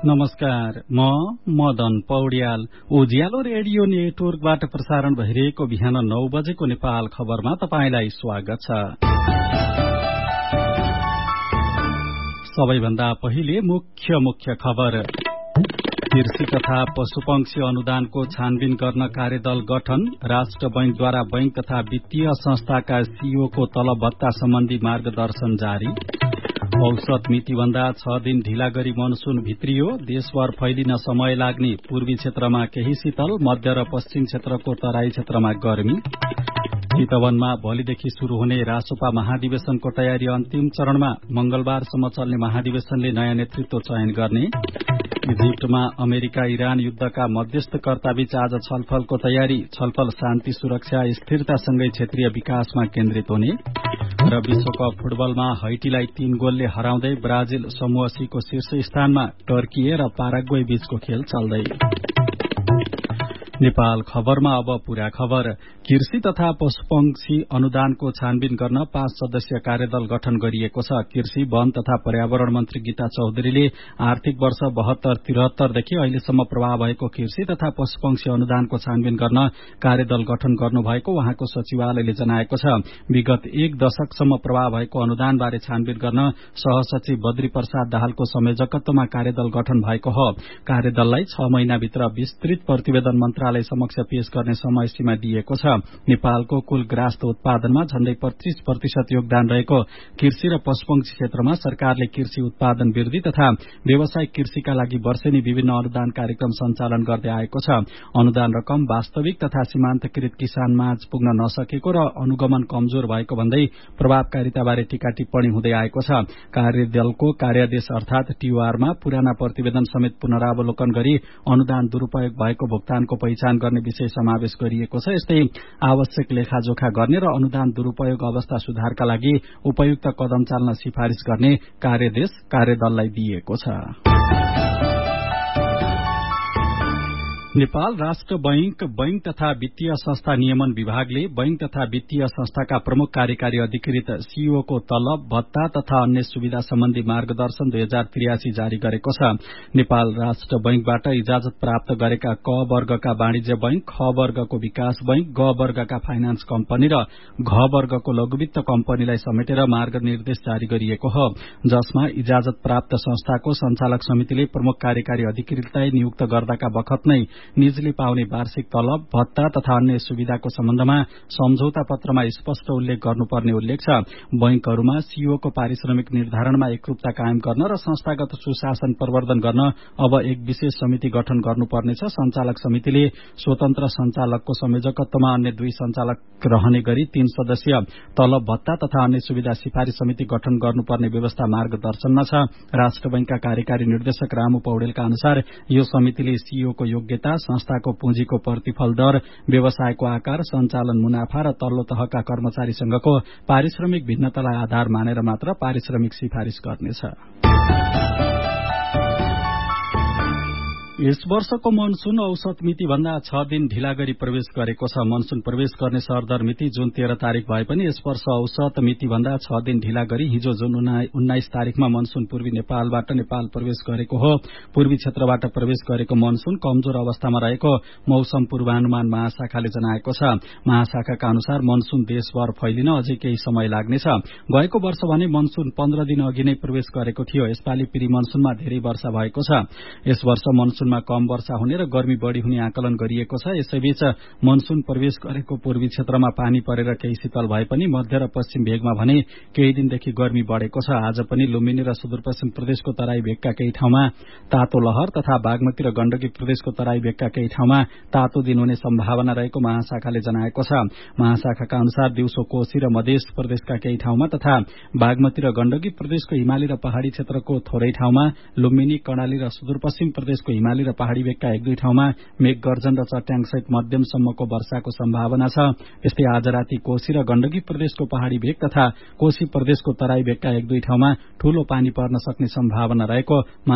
नमस्कार, म मदन पौड्याल। उज्यालो रेडियो नेटवर्कबाट प्रसारण भइरहेको बिहान 9 बजेको नेपाल खबरमा तपाईंलाई स्वागत छ। सबैभन्दा पहिले मुख्य खबर। कृषि तथा पशुपक्षी अनुदानको छानबिन गर्न कार्यदल गठन। राष्ट्र बैंकद्वारा बैंक तथा वित्तीय संस्थाका सीईओको तलब भत्ता सम्बन्धी मार्गदर्शन जारी। औसत मितिभन्दा 6 दिन ढिला गरी मनसून भित्रियो। देशभर फैलिन समय लाग्ने पूर्वी क्षेत्रमा केही शीतल, मध्य र पश्चिम क्षेत्रको तराई क्षेत्रमा गर्मी। चितवनमा भोलिदेखि शुरू हुने रासोपा महाधिवेशनको तयारी अन्तिम चरणमा। मंगलबारसम्म चल्ने महाधिवेशनले नयाँ नेतृत्व चयन गर्ने। इजिप्टमा अमेरिका इरान युद्धका मध्यस्थकर्ताबीच आज छलफलको तयारी। छलफल शान्ति, सुरक्षा, स्थिरतासँगै क्षेत्रीय विकासमा केन्द्रित हुने। र विश्वकप फुटबलमा हैटीलाई 3 गोलले हराउँदै ब्राजिल समूह सी को शीर्ष स्थानमा। टर्की र पाराग्वे बीचको खेल चल्दै। नेपाल खबरमा अब पूरा खबर। कृषि तथा पशुपक्षी अनुदानको छानबिन गर्न 5 सदस्यीय कार्यदल गठन गरिएको छ। कृषि, वन तथा पर्यावरण मन्त्री गीता चौधरीले आर्थिक वर्ष 72-73 देखि अहिलेसम्म प्रभाव भएको कृषि तथा पशुपक्षी अनुदानको छानबिन गर्न कार्यदल गठन गर्नुभएको उहाँको सचिवालयले जनाएको छ। विगत 1 दशकसम्म प्रभाव भएको अनुदानबारे छानबिन गर्न सहसचिव बद्री प्रसाद दाहालको संयोजकत्वमा कार्यदल गठन भएको हो। कार्यदललाई 6 महिनाभित्र विस्तृत प्रतिवेदन मन्त्रालय समक्ष पेश गर्ने समय सीमा दिएको छ। नेपालको कुल ग्रास्त उत्पादनमा झण्डै 25% योगदान रहेको कृषि र पशुपक्षी क्षेत्रमा सरकारले कृषि उत्पादन वृद्धि तथा व्यावसायिक कृषिका लागि वर्षेनी विभिन्न अनुदान कार्यक्रम सञ्चालन गर्दै आएको छ। अनुदान रकम वास्तविक तथा सीमान्तकृत किसानमाझ पुग्न नसकेको र अनुगमन कमजोर भएको भन्दै प्रभावकारिताबारे टीका टिप्पणी हुँदै आएको छ। कार्यदलको कार्यादेश अर्थात टीओआरमा पुराना प्रतिवेदन समेत पुनरावलोकन गरी अनुदान दुरूपयोग भएको भुक्तानको पहिचान गर्ने विषय समावेश गरिएको छ। यस्तै आवश्यक लेखाजोखा गर्ने र अनुदान दुरूपयोग अवस्था सुधारका लागि उपयुक्त कदम चाल्न सिफारिश गर्ने कार्यदेश कार्यदललाई दिएको छ। नेपाल राष्ट्र बैंक तथा वित्तीय संस्था नियमन विभागले बैंक तथा वित्तीय संस्थाका प्रमुख कार्यकारी अधिकृत सीईओको तलब भत्ता तथा अन्य सुविधा सम्बन्धी मार्गदर्शन 2083 जारी गरेको छ। नेपाल राष्ट्र बैंकबाट इजाजत प्राप्त गरेका क वर्गका वाणिज्य बैंक, ख वर्गको विकास बैंक, ग वर्गका फाइनान्स कम्पनी र घ वर्गको लघुवित्त कम्पनीलाई समेटेर मार्गनिर्देश जारी गरिएको हो, जसमा इजाजत प्राप्त संस्थाको संचालक समितिले प्रमुख कार्यकारी अधिकृतलाई नियुक्त गर्दाका बखत नै निजले पाउने वार्षिक तलब भत्ता तथा अन्य सुविधाको सम्बन्धमा सम्झौता पत्रमा स्पष्ट उल्लेख गर्नुपर्ने उल्लेख छ। बैंकहरूमा सीईओको पारिश्रमिक निर्धारणमा एकरूपता कायम गर्न र संस्थागत सुशासन प्रवर्धन गर्न अब एक विशेष समिति गठन गर्नुपर्नेछ। संचालक समितिले स्वतन्त्र संचालकको संयोजकत्वमा अन्य 2 संचालक रहने गरी 3 सदस्यीय तलब भत्ता तथा अन्य सुविधा सिफारिश समिति गठन गर्नुपर्ने व्यवस्था मार्गदर्शनमा छ। राष्ट्र बैंकका कार्यकारी निर्देशक रामु पौडेलका अनुसार यो समितिले सीईओको योग्यता, संस्थाको पुँजीको प्रतिफल दर, व्यवसायको आकार, सञ्चालन मुनाफा र तल्लो तहका कर्मचारीसँगको पारिश्रमिक भिन्नतालाई आधार मानेर मात्र पारिश्रमिक सिफारिश गर्नेछ। यस वर्षको मनसून औसत मिति भन्दा 6 दिन ढिला गरी प्रवेश गरेको छ। मनसून प्रवेश गर्ने सरदर मिति जुन 13 तारिक भए पनि यस वर्ष औसत मिति भन्दा 6 दिन ढिला गरी हिजो जुन 19 तारिकमा मनसून पूर्वी नेपालबाट नेपाल प्रवेश गरेको हो। पूर्वी क्षेत्रबाट प्रवेश गरेको मनसून कमजोर अवस्थामा रहेको मौसम पूर्वानुमान महाशाखाले जनाएको छ। महाशाखाका अनुसार मनसून देशभर फैलिन अझै केही समय लाग्नेछ। गएको वर्ष भने मनसून 15 दिन अघि नै प्रवेश गरेको थियो। यसपालि प्री मनसूनमा धेरै वर्षा भएको छ। यस वर्ष मनसून कम वर्षा हुने र गर्मी बढ़ी हुने आकलन गरिएको छ। यसैबीच मनसून प्रवेश गरेको पूर्वी क्षेत्रमा पानी परेर केही शीतल भए पनि मध्य र पश्चिम भेगमा भने केही दिनदेखि गर्मी बढ़ेको छ। आज पनि लुम्बिनी र सुदूरपश्चिम प्रदेशको तराई भेगका केही ठाउँमा तातो लहर तथा बागमती र गण्डकी प्रदेशको तराई भेगका केही ठाउँमा तातो दिन हुने सम्भावना रहेको महाशाखाले जनाएको छ। महाशाखाका अनुसार दिउँसो कोशी र मधेस प्रदेशका केही ठाउँमा तथा बागमती र गण्डकी प्रदेशको हिमाली र पहाड़ी क्षेत्रको थोरै ठाउँमा, लुम्बिनी, कर्णाली र सुदूरपश्चिम प्रदेशको हिमाली र पहाड़ी भेगका 1-2 ठाउँमा मेघ गर्जन र चट्याङसहित मध्यमसम्मको वर्षाको सम्भावना छ। यस्तै आज राति कोशी र गण्डकी प्रदेशको पहाड़ी भेग तथा कोशी प्रदेशको तराई भेगका 1-2 ठाउँमा ठूलो पानी पर्न सक्ने सम्भावना रहेको